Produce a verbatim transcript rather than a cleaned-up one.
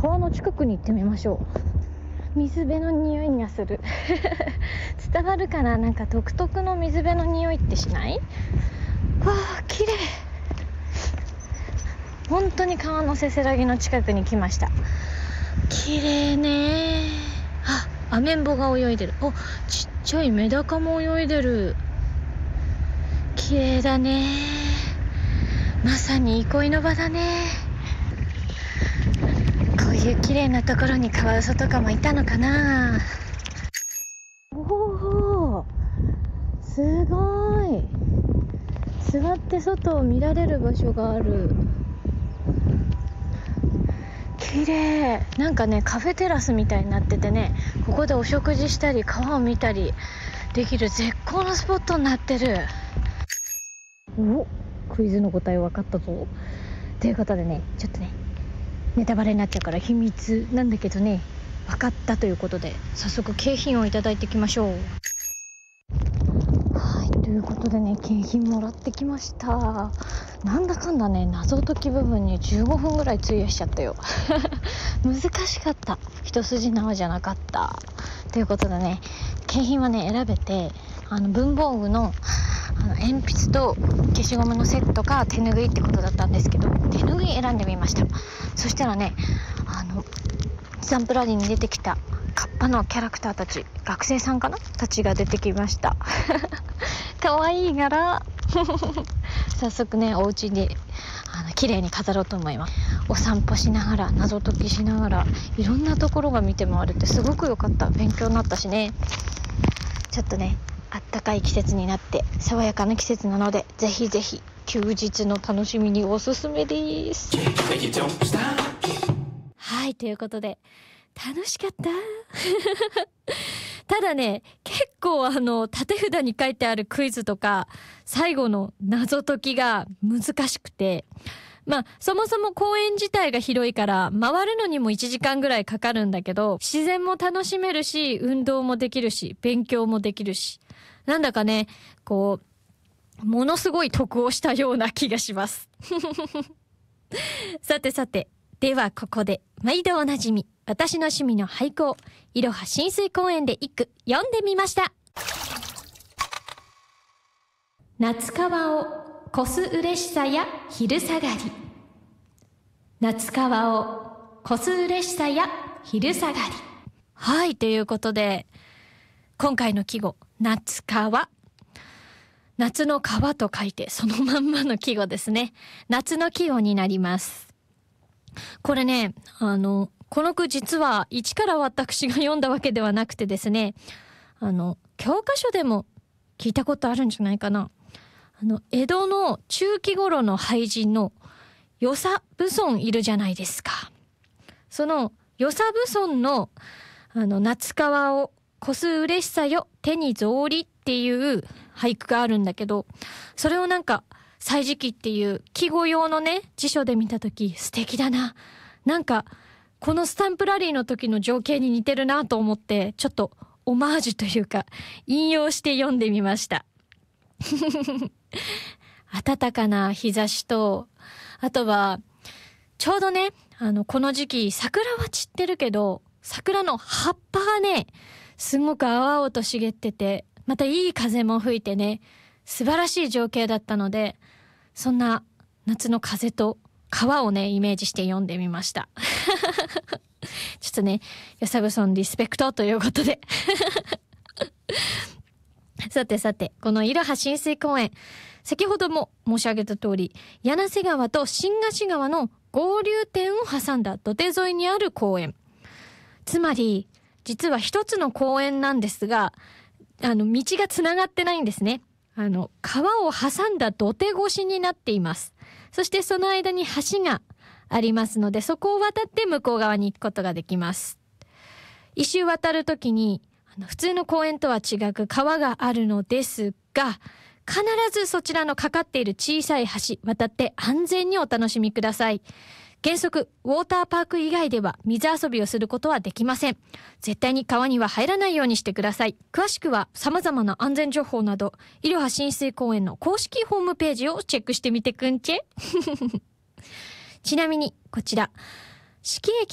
川の近くに行ってみましょう。水辺の匂いがする伝わるかな。なんか独特の水辺の匂いってしない？わあ、綺麗。本当に川のせせらぎの近くに来ました。綺麗ね。あ、アメンボが泳いでる。お、ちっちゃいメダカも泳いでる。綺麗だね。まさに憩いの場だね。こういう綺麗なところにカワウソとかもいたのかな。おお、すごい。座って外を見られる場所がある。綺麗。なんかね、カフェテラスみたいになっててね、ここでお食事したり川を見たりできる絶好のスポットになってる。お、クイズの答え分かったぞ。ということでね、ちょっとねネタバレになっちゃうから秘密なんだけどね、分かったということで早速景品をいただいていきましょう。はい、ということでね、景品もらってきました。なんだかんだね、謎解き部分にじゅうごふんぐらい費やしちゃったよ難しかった。一筋縄じゃなかったということでね、景品はね選べて、あの文房具のあの鉛筆と消しゴムのセットか手ぬぐいってことだったんですけど、手ぬぐい選んでみました。そしたらね、あのスタンプラリーに出てきたカッパのキャラクターたち、学生さんかなたちが出てきましたかわいい柄早速ね、お家であの綺麗に飾ろうと思います。お散歩しながら謎解きしながらいろんなところが見て回れてすごく良かった。勉強になったしね。ちょっとね、あったかい季節になって爽やかな季節なので、ぜひぜひ休日の楽しみにおすすめです。はい、ということで楽しかったただね、結構あの縦札に書いてあるクイズとか最後の謎解きが難しくて、まあそもそも公園自体が広いから回るのにもいちじかんぐらいかかるんだけど、自然も楽しめるし運動もできるし勉強もできるし、なんだかね、こうものすごい得をしたような気がしますさてさて、ではここで毎度おなじみ、私の趣味の俳句をいろは親水公園で一句読んでみました。夏川を越す嬉しさや昼下がり。夏川を越す嬉しさや昼下がり。はい、ということで今回の季語、夏川。夏の川と書いてそのまんまの季語ですね。夏の季語になります。これね、あのこの句実は一から私が読んだわけではなくてですね、あの教科書でも聞いたことあるんじゃないかな。あの江戸の中期頃の俳人の与謝蕪村いるじゃないですか。その与謝蕪村のあの夏川を越す嬉しさよ手に草履っていう俳句があるんだけど、それをなんか歳時記っていう季語用のね辞書で見たとき、素敵だな、なんかこのスタンプラリーの時の情景に似てるなと思って、ちょっとオマージュというか引用して読んでみました暖かな日差しと、あとはちょうどね、あのこの時期桜は散ってるけど桜の葉っぱがねすごく青々と茂ってて、またいい風も吹いてね、素晴らしい情景だったので、そんな夏の風と川をねイメージして読んでみましたちょっとね、与謝蕪村リスペクトということでさてさて、このいろは親水公園、先ほども申し上げた通り、柳瀬川と新河岸川の合流点を挟んだ土手沿いにある公園。つまり実は一つの公園なんですが、あの道がつながってないんですね。あの川を挟んだ土手越しになっています。そしてその間に橋がありますので、そこを渡って向こう側に行くことができます。一周渡るときにあの普通の公園とは違く川があるのですが、必ずそちらのかかっている小さい橋渡って安全にお楽しみください。原則ウォーターパーク以外では水遊びをすることはできません。絶対に川には入らないようにしてください。詳しくは様々な安全情報などいろは親水公園の公式ホームページをチェックしてみてくんちぇちなみにこちら四季駅